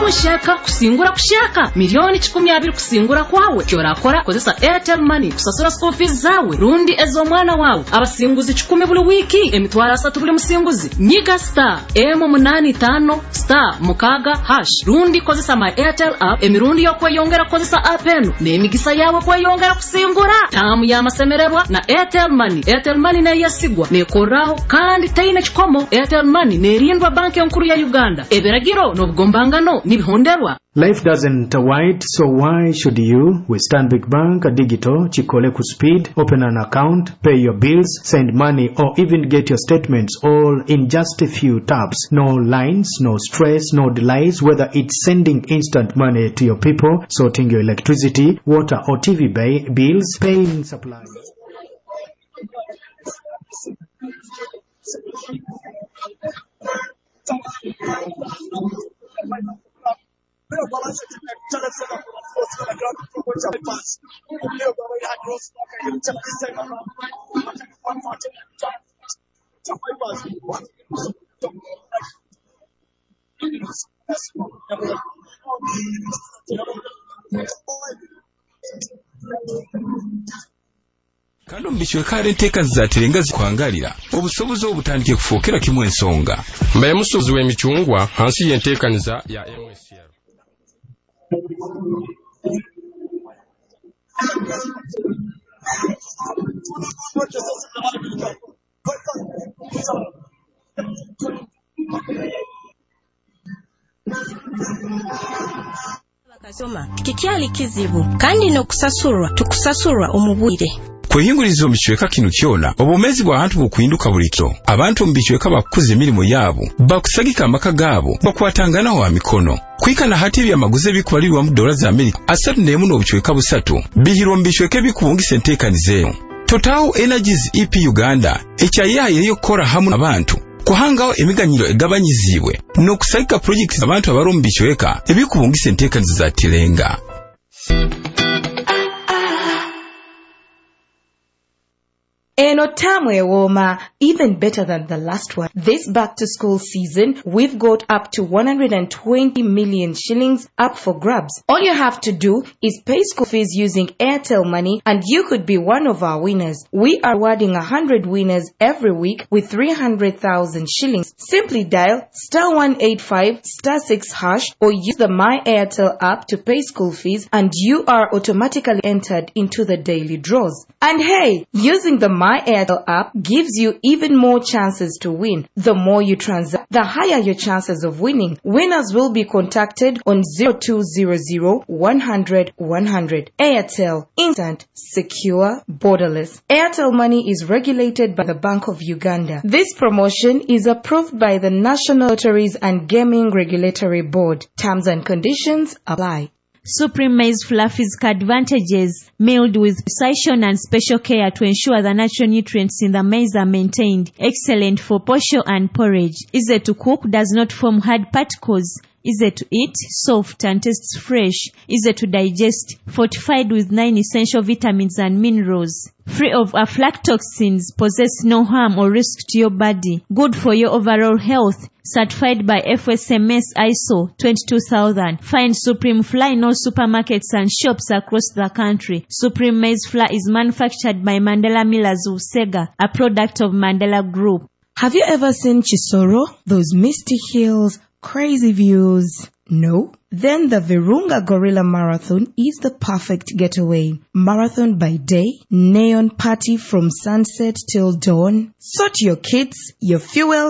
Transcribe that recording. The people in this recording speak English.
shaka kusingura kushaka milioni 12 kusingura kwawe kyorakora kozesa Airtel Money kusasura school fees zawe rundi ezo mwana wawe abasinguzi 10 buli wiki emitwara 3 buli musinguzi nyiga star M85 star mukaga hash rundi kozesa my Airtel app emirundi yo kweyongera kozesa app eno nemigisa yawe kweyongera kusingura tamu ya masemererwa na Airtel Money. Airtel Money na yasigwa nekoraho kandi tayina chikomo. Airtel Money nerindwa banki nkuru ya Uganda eberagiro n'obugombangano nibihonderwa. Life doesn't wait, so why should you? With Stanbic Bank Digital, chikole ku speed, open an account, pay your bills, send money, or even get your statements all in just a few taps. No lines, no stress, no delays, whether it's sending instant money to your people, sorting your electricity, water, or TV bills, paying supplies. Kando mbishwe kare nteka zatirenga zikwangalira obusobozi obutandike kufokera kimwe ensonga mbaye musozi w'emicungwa hansi y'entekaniza ya MSR. Bakasoma kikyali kizibu kandi n'okusasurwa tukusasurwa omubwire kwehingurizo mbichweka kinu kyona obumezi bwa bantu bukuinduka bulikyo abantu mbichweka bakuze milimo yabo bakusagika amaka gabo bakwatangana wa mikono kwikana hati bya maguze bikubalirwa mu dola za Amerika asatu nemu no buchweka busatu bihiro mbishweke bikubungise ntekanize Total Energies EP Uganda echayaye yokora hamu abantu kuhangaho emiganyiro egabanyizibwe no kusagika projects abantu abarumbishweka ebikubungise ntekanize za tirenga. Eno tamwe woma, even better than the last one. This back to school season, we've got up to 120 million shillings up for grabs. All you have to do is pay school fees using Airtel Money and you could be one of our winners. We are awarding 100 winners every week with 300,000 shillings. Simply dial *185 *6# or use the My Airtel app to pay school fees and you are automatically entered into the daily draws. And hey, using the My Airtel app gives you even more chances to win. The more you transact, the higher your chances of winning. Winners will be contacted on 0200 100 100. Airtel, instant, secure, borderless. Airtel Money is regulated by the Bank of Uganda. This promotion is approved by the National Lotteries and Gaming Regulatory Board. Terms and conditions apply. Supreme Maize Flour Physical advantages milled with precision and special care to ensure the natural nutrients in the maize are maintained. Excellent for posho and porridge. Easy to cook, does not form hard particles. Easy to eat, soft and tastes fresh. Easy to digest, fortified with 9 essential vitamins and minerals. Free of aflatoxins, possess no harm or risk to your body. Good for your overall health. Certified by FSMS ISO 22000. Find Supreme Flour in all supermarkets and shops across the country. Supreme Maize Flour is manufactured by Mandela Millers of Sega, a product of Mandela Group. Have you ever seen Chisoro? Those misty hills, crazy views? No? Then the Virunga Gorilla Marathon is the perfect getaway. Marathon by day, neon party from sunset till dawn. Sort your kits, your fuel,